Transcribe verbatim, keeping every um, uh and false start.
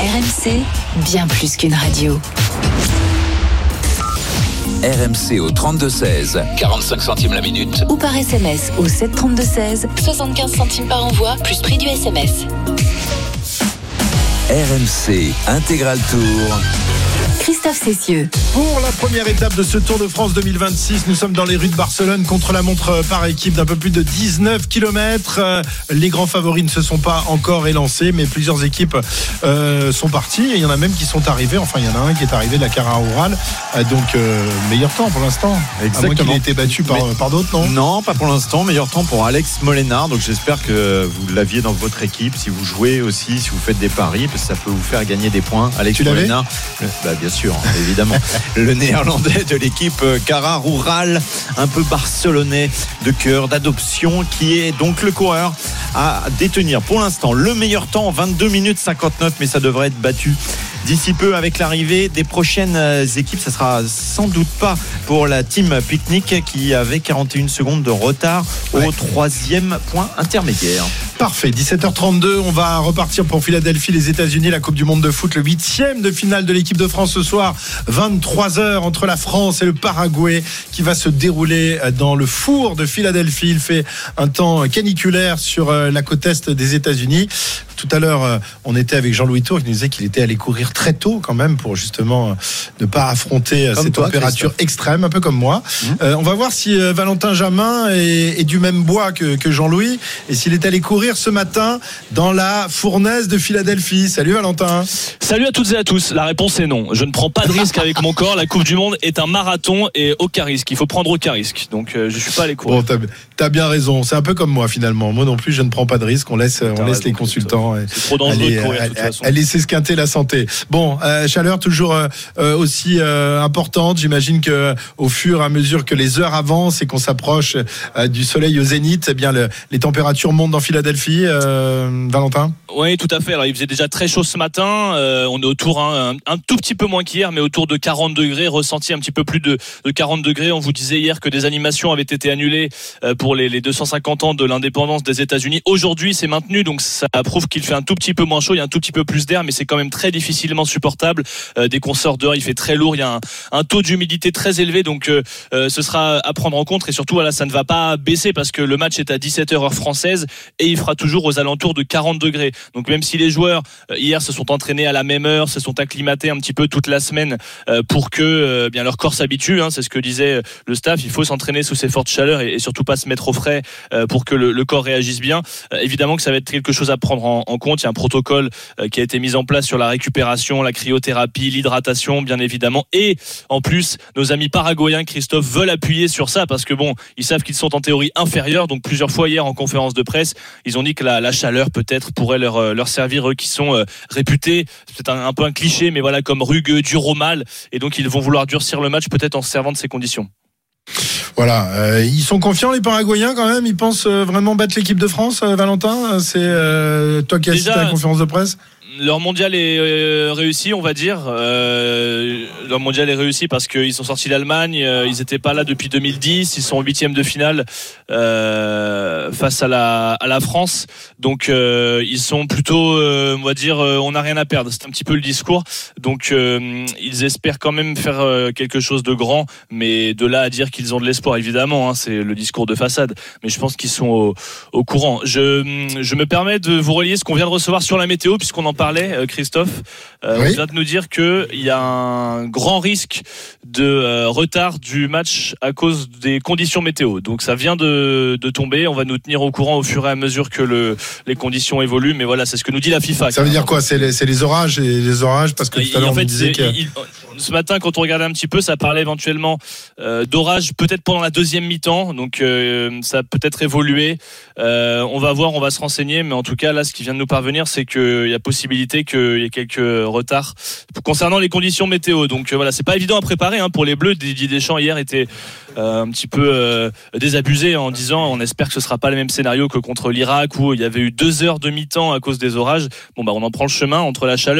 R M C, bien plus qu'une radio. R M C au trente-deux seize, quarante-cinq centimes la minute. Ou par S M S au sept trente-deux seize, soixante-quinze centimes par envoi, plus prix du S M S. R M C Intégral Tour. Christophe Cessieux. Pour la première étape de ce Tour de France deux mille vingt-six, nous sommes dans les rues de Barcelone, contre la montre par équipe d'un peu plus de dix-neuf kilomètres. Les grands favoris ne se sont pas encore élancés, mais plusieurs équipes euh, sont parties et il y en a même qui sont arrivés. Enfin, il y en a un qui est arrivé de la Cara Oural, donc euh, meilleur temps pour l'instant. Exactement. À moins qu'il ait été battu par, mais, par d'autres, non Non, pas pour l'instant. Meilleur temps pour Alex Molenaar. Donc j'espère que vous l'aviez dans votre équipe. Si vous jouez aussi, si vous faites des paris, parce que ça peut vous faire gagner des points. Alex tu Molenaar, le, bah, bien sûr, évidemment. Le néerlandais de l'équipe Cara Rural, un peu barcelonais de cœur, d'adoption, qui est donc le coureur à détenir pour l'instant le meilleur temps, vingt-deux minutes cinquante-neuf, mais ça devrait être battu d'ici peu avec l'arrivée des prochaines équipes. Ça sera sans doute pas pour la team Picnic qui avait quarante et une secondes de retard au ouais. troisième point intermédiaire. Parfait, dix-sept heures trente-deux, on va repartir pour Philadelphie, les États-Unis, la Coupe du Monde de foot, le huitième de finale de l'équipe de France ce soir, vingt-trois heures entre la France et le Paraguay, qui va se dérouler dans le four de Philadelphie. Il fait un temps caniculaire sur la côte est des États-Unis. Tout à l'heure, on était avec Jean-Louis Tour qui nous disait qu'il était allé courir très tôt quand même pour justement ne pas affronter comme cette toi, température Christophe. Extrême, un peu comme moi. Mmh. Euh, on va voir si euh, Valentin Jamin est, est du même bois que, que Jean-Louis et s'il est allé courir ce matin dans la fournaise de Philadelphie. Salut Valentin. Salut à toutes et à tous. La réponse est non. Je ne prends pas de risque avec mon corps. La Coupe du Monde est un marathon et aucun risque. Il faut prendre aucun risque. Donc euh, je ne suis pas allé courir. Bon, t'as, t'as bien raison. C'est un peu comme moi finalement. Moi non plus, je ne prends pas de risque. On laisse, on laisse les consultants. C'est trop dangereux allez, de courir de toute allez, façon. Allez s'esquinter la santé. Bon, euh, chaleur toujours euh, aussi euh, importante. J'imagine que au fur et à mesure que les heures avancent et qu'on s'approche euh, du soleil au zénith, eh bien le, les températures montent dans Philadelphie. Euh, Valentin. Oui, tout à fait. Alors il faisait déjà très chaud ce matin. Euh, on est autour hein, un, un tout petit peu moins qu'hier, mais autour de quarante degrés, ressenti un petit peu plus de, de quarante degrés. On vous disait hier que des animations avaient été annulées euh, pour les, les deux cent cinquante ans de l'indépendance des États-Unis. Aujourd'hui, c'est maintenu, donc ça prouve qu'il fait un tout petit peu moins chaud. Il y a un tout petit peu plus d'air, mais c'est quand même très difficilement supportable. Euh, dès qu'on sort dehors, il fait très lourd. Il y a un, un taux d'humidité très élevé, donc euh, euh, ce sera à prendre en compte. Et surtout, voilà, ça ne va pas baisser parce que le match est à dix-sept heures heure française et il fera toujours aux alentours de quarante degrés. Donc même si les joueurs euh, hier se sont entraînés à la même heure, se sont acclimatés un petit peu toute la semaine euh, pour que euh, bien leur corps s'habitue, hein, c'est ce que disait le staff. Il faut s'entraîner sous ces fortes chaleurs et, et surtout pas se mettre au frais euh, pour que le, le corps réagisse bien. Euh, évidemment que ça va être quelque chose à prendre en, en compte. Il y a un protocole euh, qui a été mis en place sur la récupération, la cryothérapie, l'hydratation, bien évidemment. Et en plus, nos amis paraguayens, Christophe, veulent appuyer sur ça parce que bon, ils savent qu'ils sont en théorie inférieurs. Donc plusieurs fois hier en conférence de presse, ils ont dit que la, la chaleur peut-être pourrait leur, leur servir, eux qui sont euh, réputés, c'est un, un peu un cliché, mais voilà, comme rugueux, dur au mal. Et donc ils vont vouloir durcir le match peut-être en se servant de ces conditions. Voilà, euh, ils sont confiants les Paraguayens quand même. Ils pensent euh, vraiment battre l'équipe de France, euh, Valentin. C'est euh, toi qui assistes à la conférence de presse. Leur mondial est euh, réussi, on va dire. Euh, leur mondial est réussi parce qu'ils sont sortis d'Allemagne. Euh, ils n'étaient pas là depuis deux mille dix. Ils sont en huitième de finale euh, face à la à la France. Donc euh, ils sont plutôt, euh, on va dire, euh, on n'a rien à perdre. C'est un petit peu le discours. Donc euh, ils espèrent quand même faire euh, quelque chose de grand, mais de là à dire qu'ils ont de l'espoir, évidemment, hein, c'est le discours de façade. Mais je pense qu'ils sont au, au courant. Je je me permets de vous relier ce qu'on vient de recevoir sur la météo, puisqu'on en parlait, Christophe. Euh, oui. On vient de nous dire qu'il y a un grand risque de euh, retard du match à cause des conditions météo. Donc ça vient de, de tomber. On va nous tenir au courant au fur et à mesure que le, les conditions évoluent. Mais voilà, c'est ce que nous dit la FIFA. Ça veut dire quoi ? C'est les, c'est les orages, et les orages parce que tout à l'heure en fait, on disait que... il, ce matin, quand on regardait un petit peu, ça parlait éventuellement euh, d'orage peut-être pendant la deuxième mi-temps. Donc euh, ça a peut-être évolué. Euh, on va voir, on va se renseigner. Mais en tout cas, là, ce qui vient de nous parvenir, c'est qu'il y a possibilité qu'il y ait quelques retards concernant les conditions météo. Donc euh, voilà, c'est pas évident à préparer hein, pour les Bleus. Didier Deschamps hier était euh, un petit peu euh, désabusé en disant on espère que ce sera pas le même scénario que contre l'Irak où il y avait eu deux heures de mi-temps à cause des orages. Bon bah on en prend le chemin entre la chaleur